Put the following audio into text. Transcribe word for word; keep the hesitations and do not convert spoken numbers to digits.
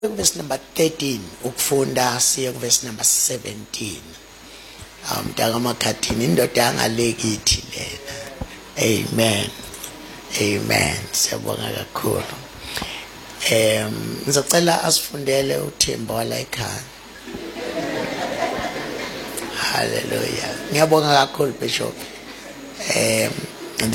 verse number thirteen ukufunda siye verse number seventeen. Mntaka makhathini indoda yangalekithi lena. Amen. Amen. Siyabonga kakhulu. Em ngizocela asifundele uThemba wala ekhaya. Hallelujah. Ngiyabonga kakhulu Bishop. Em